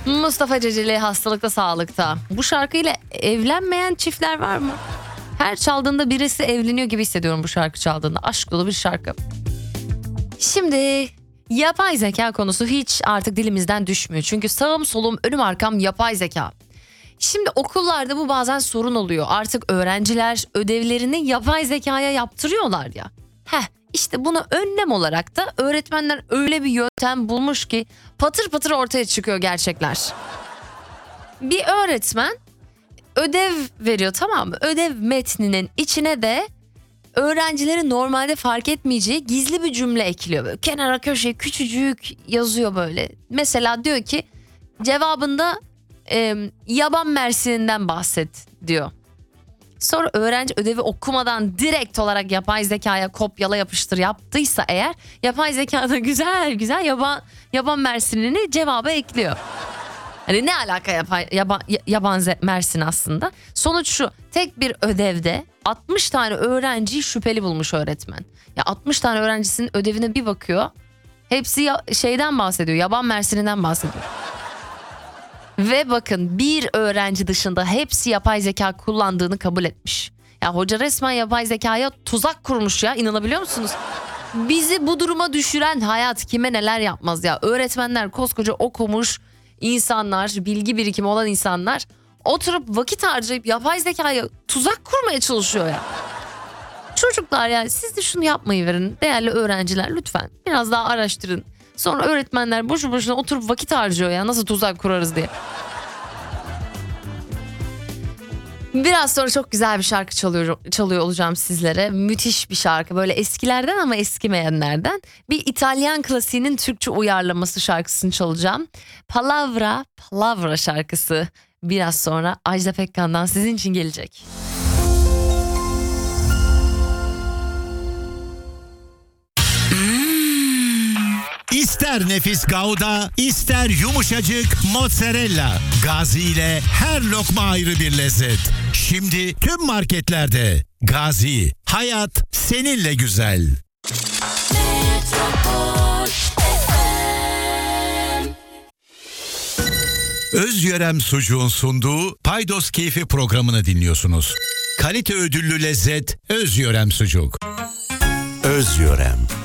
Mustafa Ceceli hastalıkta sağlıkta. Bu şarkıyla evlenmeyen çiftler var mı? Her çaldığında birisi evleniyor gibi hissediyorum bu şarkı çaldığında. Aşk dolu bir şarkı. Şimdi yapay zeka konusu hiç artık dilimizden düşmüyor. Çünkü sağım solum önüm arkam yapay zeka. Şimdi okullarda bu bazen sorun oluyor. Artık öğrenciler ödevlerini yapay zekaya yaptırıyorlar ya. İşte buna önlem olarak da öğretmenler öyle bir yöntem bulmuş ki patır patır ortaya çıkıyor gerçekler. Bir öğretmen ödev veriyor, tamam mı? Ödev metninin içine de öğrencilerin normalde fark etmeyeceği gizli bir cümle ekliyor. Böyle kenara köşeye küçücük yazıyor böyle. Mesela diyor ki cevabında yaban mersininden bahset diyor. Sonra öğrenci ödevi okumadan direkt olarak yapay zekaya kopyala yapıştır yaptıysa eğer, yapay zekada güzel güzel yaban mersinini cevaba ekliyor. Hani ne alaka yaban mersin aslında? Sonuç şu: tek bir ödevde 60 tane öğrenciyi şüpheli bulmuş öğretmen. Ya 60 tane öğrencisinin ödevine bir bakıyor. Hepsi şeyden bahsediyor, yaban mersininden bahsediyor. Ve bakın, bir öğrenci dışında hepsi yapay zeka kullandığını kabul etmiş. Ya hoca resmen yapay zekaya tuzak kurmuş ya, inanabiliyor musunuz? Bizi bu duruma düşüren hayat kime neler yapmaz ya. Öğretmenler, koskoca okumuş insanlar, bilgi birikimi olan insanlar oturup vakit harcayıp yapay zekaya tuzak kurmaya çalışıyor ya. Çocuklar, yani siz de şunu yapmayı verin değerli öğrenciler, lütfen biraz daha araştırın. Sonra öğretmenler boşu boşuna oturup vakit harcıyor ya, nasıl tuzak kurarız diye. Biraz sonra çok güzel bir şarkı çalıyor olacağım sizlere. Müthiş bir şarkı, böyle eskilerden ama eskimeyenlerden. Bir İtalyan klasiğinin Türkçe uyarlaması şarkısını çalacağım. Palavra Palavra şarkısı biraz sonra Ajda Pekkan'dan sizin için gelecek. İster nefis Gouda, ister yumuşacık mozzarella. Gazi ile her lokma ayrı bir lezzet. Şimdi tüm marketlerde. Gazi, hayat seninle güzel. Özyörem Sucuğun sunduğu Paydos Keyfi programını dinliyorsunuz. Kalite ödüllü lezzet Özyörem Sucuk. Özyörem.